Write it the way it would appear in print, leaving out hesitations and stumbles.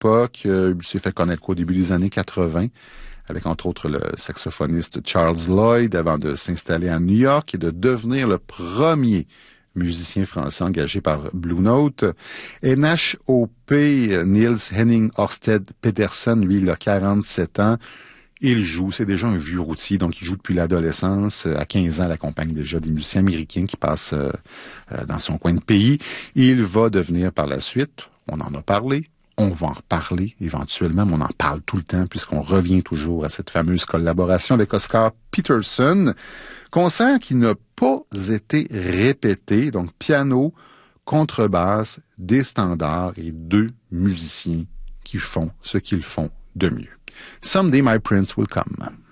l'époque. Il s'est fait connaître au début des années 80, avec entre autres le saxophoniste Charles Lloyd, avant de s'installer à New York et de devenir le premier musicien français engagé par Blue Note. NHOP, Niels Henning Ørsted Pedersen, lui, il a 47 ans. Il joue, c'est déjà un vieux routier, donc il joue depuis l'adolescence. À 15 ans, il accompagne déjà des musiciens américains qui passent dans son coin de pays. Il va devenir par la suite, on en a parlé, on va en reparler éventuellement, mais on en parle tout le temps puisqu'on revient toujours à cette fameuse collaboration avec Oscar Peterson. Concert qui n'a pas été répété, donc piano, contrebasse, des standards et deux musiciens qui font ce qu'ils font de mieux. Someday My Prince Will Come.